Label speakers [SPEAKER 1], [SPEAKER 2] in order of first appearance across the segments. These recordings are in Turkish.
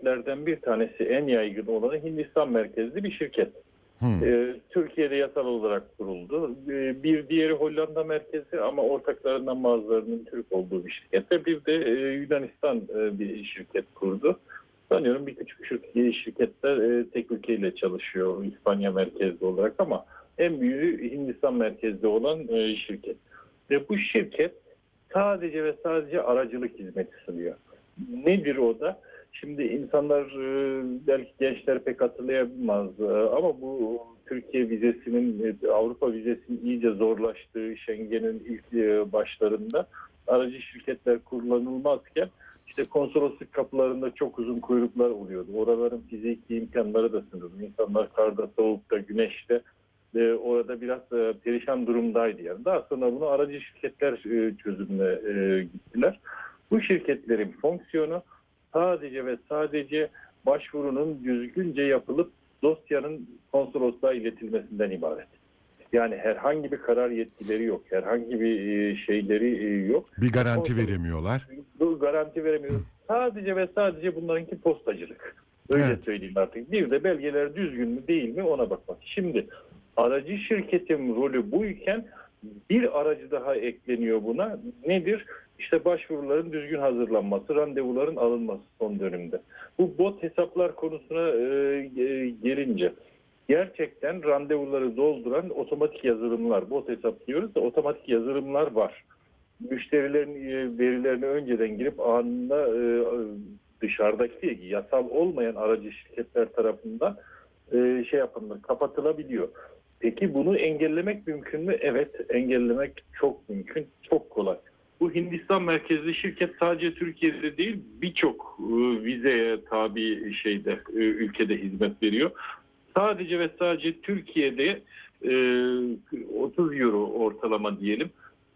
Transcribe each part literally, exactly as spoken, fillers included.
[SPEAKER 1] şirketlerden bir tanesi, en yaygın olanı Hindistan merkezli bir şirket.
[SPEAKER 2] Hmm.
[SPEAKER 1] Ee, Türkiye'de yasal olarak kuruldu. Ee, bir diğeri Hollanda merkezi ama ortaklarından bazılarının Türk olduğu bir şirket. Ve bir de e, Yunanistan e, bir şirket kurdu. Sanıyorum bir küçük şirket, şirketler e, tek ülkeyle çalışıyor İspanya merkezli olarak ama en büyüğü Hindistan merkezli olan e, şirket. Ve bu şirket sadece ve sadece aracılık hizmeti sunuyor. Nedir o da? Şimdi insanlar e, belki gençler pek hatırlayamaz e, ama bu Türkiye vizesinin, e, Avrupa vizesinin iyice zorlaştığı Schengen'in ilk e, başlarında aracı şirketler kullanılmazken işte konsolosluk kapılarında çok uzun kuyruklar oluyordu. Oraların fiziki imkanları da sınırlı. İnsanlar karda, soğukta, güneşte e, orada biraz e, perişan durumdaydı yani. Daha sonra bunu aracı şirketler e, çözümüne e, gittiler. Bu şirketlerin fonksiyonu sadece ve sadece başvurunun düzgünce yapılıp dosyanın konsolosluğa iletilmesinden ibaret. Yani herhangi bir karar yetkileri yok, herhangi bir e, şeyleri e, yok.
[SPEAKER 2] Bir garanti
[SPEAKER 1] Konsolos,
[SPEAKER 2] veremiyorlar.
[SPEAKER 1] bu garanti veremiyor. Sadece ve sadece bunlarınki postacılık. Öyle
[SPEAKER 2] Evet.
[SPEAKER 1] söyleyeyim artık. Bir de belgeler düzgün mü değil mi ona bakmak. Şimdi aracı şirketin rolü buyken bir aracı daha ekleniyor buna. Nedir? İşte başvuruların düzgün hazırlanması, randevuların alınması son dönemde. Bu bot hesaplar konusuna e, e, gelince gerçekten randevuları dolduran otomatik yazılımlar, bot hesap diyoruz da otomatik yazılımlar var. Müşterilerin e, verilerini önceden girip anında e, dışarıdaki yasal olmayan aracı şirketler tarafından e, şey yapılır, kapatılabiliyor. Peki bunu engellemek mümkün mü? Evet, engellemek çok mümkün, çok kolay. Bu Hindistan merkezli şirket sadece Türkiye'de değil birçok e, vizeye tabi şeyde e, ülkede hizmet veriyor. Sadece ve sadece Türkiye'de e, otuz euro ortalama diyelim.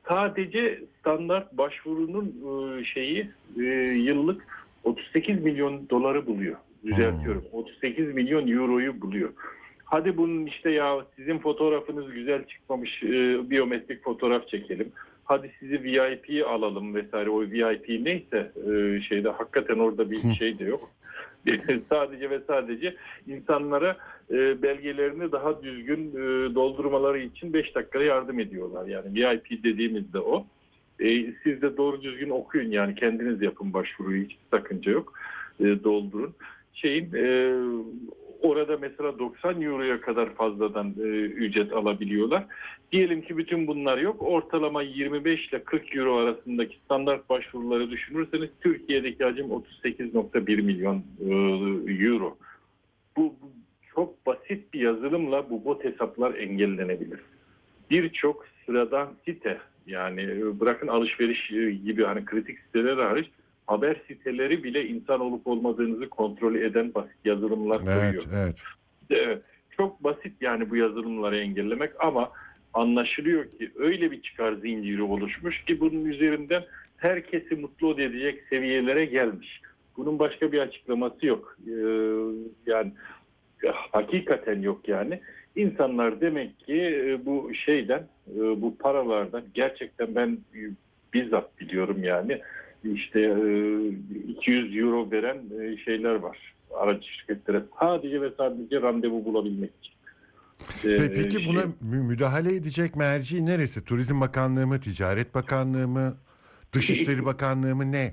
[SPEAKER 1] Sadece standart başvurunun e, şeyi e, yıllık otuz sekiz milyon doları buluyor. Düzeltiyorum.
[SPEAKER 2] Hmm.
[SPEAKER 1] otuz sekiz milyon euroyu buluyor. Hadi bunun işte ya sizin fotoğrafınız güzel çıkmamış, e, biyometrik fotoğraf çekelim. Hadi sizi V I P alalım vesaire. O V I P neyse e, şeyde hakikaten orada bir şey de yok. Sadece ve sadece insanlara e, belgelerini daha düzgün e, doldurmaları için beş dakikada yardım ediyorlar. Yani V I P dediğimiz de o. E, siz de doğru düzgün okuyun yani kendiniz yapın başvuruyu hiç sakınca yok. E, doldurun. Şeyin e, orada mesela doksan euroya kadar fazladan e, ücret alabiliyorlar. Diyelim ki bütün bunlar yok. Ortalama yirmi beş ile kırk euro arasındaki standart başvuruları düşünürseniz Türkiye'deki hacim otuz sekiz nokta bir milyon e, euro. Bu, bu çok basit bir yazılımla bu bot hesaplar engellenebilir. Birçok sıradan site yani bırakın alışveriş gibi hani kritik siteler hariç haber siteleri bile insan olup olmadığınızı kontrol eden basit yazılımlar koyuyor.
[SPEAKER 2] Evet, evet.
[SPEAKER 1] Evet, çok basit yani bu yazılımları engellemek ama anlaşılıyor ki öyle bir çıkar zinciri oluşmuş ki bunun üzerinden herkesi mutlu edecek seviyelere gelmiş. Bunun başka bir açıklaması yok. Ee, yani hakikaten yok yani. İnsanlar demek ki bu şeyden, bu paralardan gerçekten ben bizzat biliyorum yani işte iki yüz euro veren şeyler var aracı şirketlere sadece ve sadece randevu bulabilmek için.
[SPEAKER 2] Pe- Peki
[SPEAKER 1] Ee,
[SPEAKER 2] buna
[SPEAKER 1] şey,
[SPEAKER 2] mü- müdahale edecek merci neresi? Turizm Bakanlığı mı, Ticaret Bakanlığı mı, Dışişleri Bakanlığı mı ne?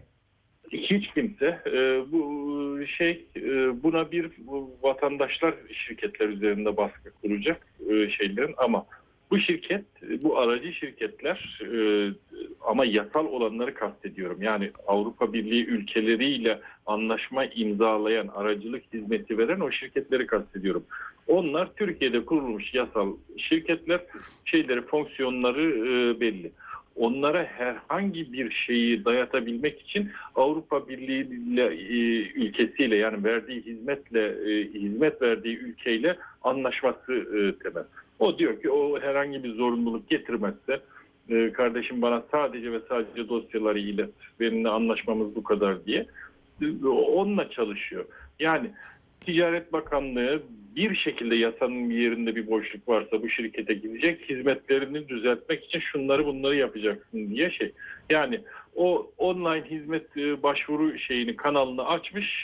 [SPEAKER 1] Hiç kimse e, bu şey e, buna bir bu vatandaşlar şirketler üzerinde baskı kuracak e, şeylerin ama bu şirket bu aracı şirketler e, ama yasal olanları kastediyorum. Yani Avrupa Birliği ülkeleriyle anlaşma imzalayan aracılık hizmeti veren o şirketleri kastediyorum. Onlar Türkiye'de kurulmuş yasal şirketler şeyleri fonksiyonları e, belli. Onlara herhangi bir şeyi dayatabilmek için Avrupa Birliği ile, e, ülkesiyle yani verdiği hizmetle e, hizmet verdiği ülkeyle anlaşması e, temel. O diyor ki o herhangi bir zorunluluk getirmezse e, kardeşim bana sadece ve sadece dosyaları ilet. Benimle anlaşmamız bu kadar diye. E, onunla çalışıyor. Yani Ticaret Bakanlığı bir şekilde yasanın bir yerinde bir boşluk varsa bu şirkete gidecek, hizmetlerini düzeltmek için şunları bunları yapacaksın diye şey. Yani o online hizmet başvuru şeyini kanalını açmış,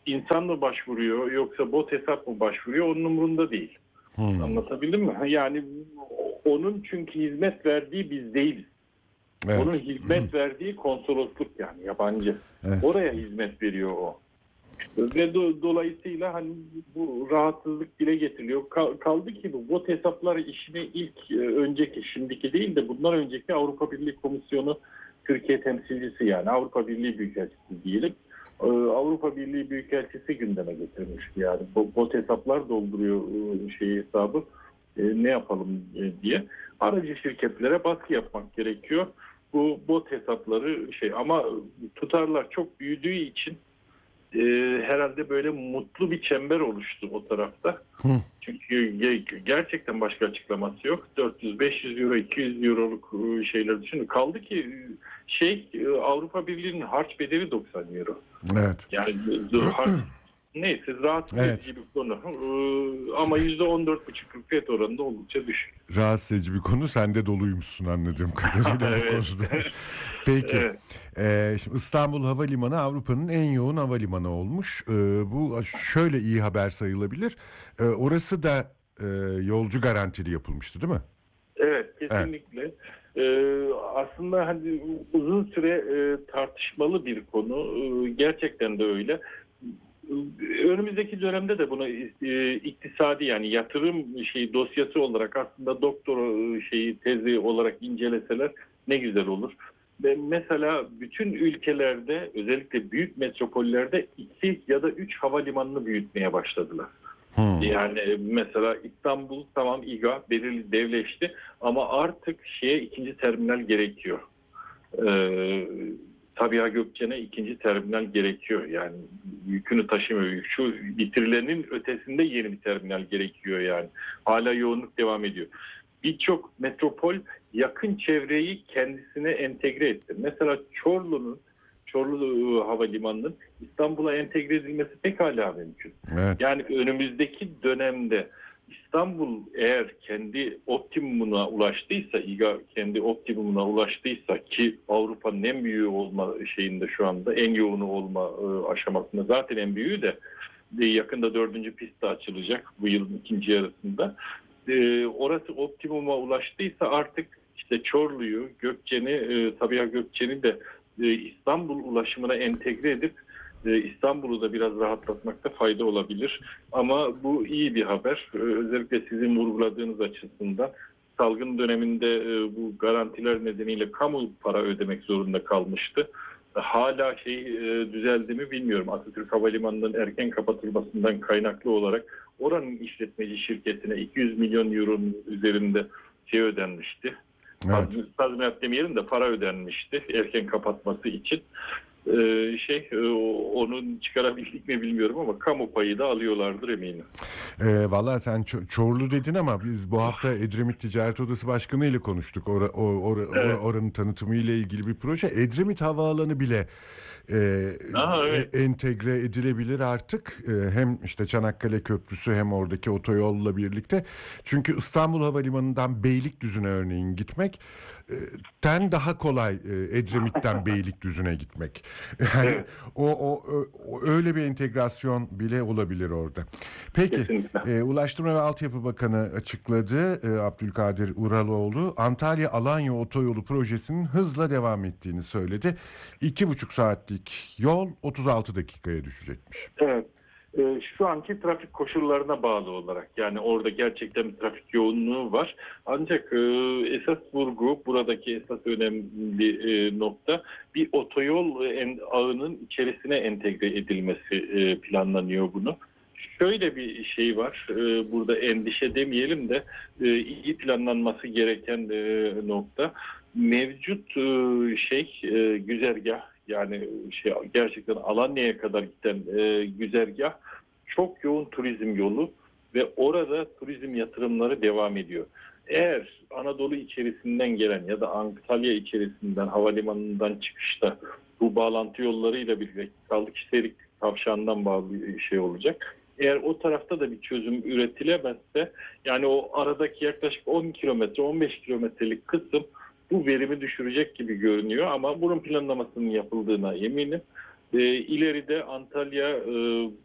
[SPEAKER 1] insan mı başvuruyor yoksa bot hesap mı başvuruyor onun umurunda değil.
[SPEAKER 2] Hmm.
[SPEAKER 1] Anlatabildim mi? Yani onun çünkü hizmet verdiği biz değiliz.
[SPEAKER 2] Evet.
[SPEAKER 1] Onun hizmet verdiği konsolosluk yani yabancı.
[SPEAKER 2] Evet.
[SPEAKER 1] Oraya hizmet veriyor o. Ve do, dolayısıyla hani bu rahatsızlık dile getiriliyor. Kal, kaldı ki bu bot hesaplar işine ilk e, önceki, şimdiki değil de bundan önceki Avrupa Birliği Komisyonu Türkiye temsilcisi yani Avrupa Birliği Büyükelçisi diyelim. E, Avrupa Birliği Büyükelçisi gündeme getirmişti yani. Bot hesaplar dolduruyor e, şey hesabı. E, ne yapalım e, diye. Aracı şirketlere baskı yapmak gerekiyor. Bu bot hesapları şey ama tutarlar çok büyüdüğü için e, herhalde böyle mutlu bir çember oluştu o tarafta.
[SPEAKER 2] Hı.
[SPEAKER 1] Çünkü ge- gerçekten başka açıklaması yok. dört yüz beş yüz euro, iki yüz euroluk e, şeyler düşünün. Kaldı ki e, şey e, Avrupa Birliği'nin harç bedeli doksan euro.
[SPEAKER 2] Evet.
[SPEAKER 1] Yani e, harç neyse rahatsız
[SPEAKER 2] Evet.
[SPEAKER 1] edici bir konu. Ee, ama yüzde on dört buçukluk FED oranında oldukça düşük.
[SPEAKER 2] Rahatsız edici bir konu. Sen de doluymuşsun anladığım kadarıyla bu
[SPEAKER 1] Evet.
[SPEAKER 2] konuda. Peki.
[SPEAKER 1] Evet.
[SPEAKER 2] Ee, şimdi İstanbul Havalimanı Avrupa'nın en yoğun havalimanı olmuş. Ee, bu şöyle iyi haber sayılabilir. Ee, orası da e, yolcu garantili yapılmıştı değil mi?
[SPEAKER 1] Evet, kesinlikle. Ee, aslında hani uzun süre e, tartışmalı bir konu. Ee, gerçekten de öyle. Önümüzdeki dönemde de bunu e, iktisadi yani yatırım şey dosyası olarak aslında doktor e, şeyi tezi olarak inceleseler ne güzel olur. Ve mesela bütün ülkelerde özellikle büyük metropollerde iki ya da üç havalimanını büyütmeye başladılar.
[SPEAKER 2] Hmm.
[SPEAKER 1] Yani mesela İstanbul tamam İGA belirli devleşti ama artık şeye ikinci terminal gerekiyor. Ee, Sabiha Gökçen'e ikinci terminal gerekiyor. Yani yükünü taşımıyor. Şu bitirilenin ötesinde yeni bir terminal gerekiyor yani. Hala yoğunluk devam ediyor. Birçok metropol yakın çevreyi kendisine entegre etti. Mesela Çorlu'nun Çorlu Havalimanı'nın İstanbul'a entegre edilmesi pekala mümkün.
[SPEAKER 2] Evet.
[SPEAKER 1] Yani önümüzdeki dönemde İstanbul eğer kendi optimumuna ulaştıysa, İGA kendi optimumuna ulaştıysa ki Avrupa'nın en büyüğü olma şeyinde şu anda en yoğunu olma e, aşamasında zaten en büyüğü de e, yakında dördüncü pist de açılacak bu yılın ikinci yarısında. E, orası optimuma ulaştıysa artık işte Çorlu'yu, Gökçen'i, e, Sabiha Gökçen'i de e, İstanbul ulaşımına entegre edip e, İstanbul'u da biraz rahatlatmakta fayda olabilir. Ama bu iyi bir haber. E, özellikle sizin vurguladığınız açısından salgın döneminde e, bu garantiler nedeniyle kamu para ödemek zorunda kalmıştı. Hala şey e, düzeldi mi bilmiyorum. Atatürk Havalimanı'nın erken kapatılmasından kaynaklı olarak oranın işletmeci şirketine iki yüz milyon euronun üzerinde şey ödenmişti.
[SPEAKER 2] Evet.
[SPEAKER 1] Tazminat demeyelim de para ödenmişti erken kapatması için. Ee, şey e, onu çıkarabildik mi bilmiyorum ama kamu payı da alıyorlardır eminim.
[SPEAKER 2] E, vallahi sen Ço- Çorlu dedin ama biz bu hafta Edremit Ticaret Odası Başkanı ile konuştuk. Ora, o, or- or-
[SPEAKER 1] Evet.
[SPEAKER 2] oranın tanıtımı ile ilgili bir proje. Edremit Havaalanı bile e,
[SPEAKER 1] Aha, evet.
[SPEAKER 2] e- entegre edilebilir artık. E, hem işte Çanakkale Köprüsü hem oradaki otoyolla birlikte. Çünkü İstanbul Havalimanı'ndan Beylikdüzü'ne örneğin gitmek e, ten daha kolay e, Edremit'ten Beylikdüzü'ne gitmek. Yani
[SPEAKER 1] Evet.
[SPEAKER 2] o, o, o öyle bir entegrasyon bile olabilir orada. Peki,
[SPEAKER 1] Kesinlikle.
[SPEAKER 2] e, Ulaştırma ve Altyapı Bakanı açıkladı, e, Abdülkadir Uraloğlu, Antalya-Alanya Otoyolu projesinin hızla devam ettiğini söyledi. İki buçuk saatlik yol otuz altı dakikaya düşecekmiş.
[SPEAKER 1] Evet. Ee, şu anki trafik koşullarına bağlı olarak yani orada gerçekten bir trafik yoğunluğu var. Ancak e, esas vurgu buradaki esas önemli e, nokta bir otoyol en, ağının içerisine entegre edilmesi e, planlanıyor bunu. Şöyle bir şey var. E, burada endişe demeyelim de e, iyi planlanması gereken e, nokta. Mevcut e, şey e, güzergah yani şey gerçekten Alanya'ya kadar giden e, güzergah çok yoğun turizm yolu ve orada turizm yatırımları devam ediyor. Eğer Anadolu içerisinden gelen ya da Antalya içerisinden havalimanından çıkışta bu bağlantı yollarıyla birlikte kaldı ki Serik Kavşağı'ndan bağlı bir şey olacak. Eğer o tarafta da bir çözüm üretilemezse yani o aradaki yaklaşık on kilometre on beş kilometrelik kısım bu verimi düşürecek gibi görünüyor ama bunun planlamasının yapıldığına eminim. E, ileride Antalya e,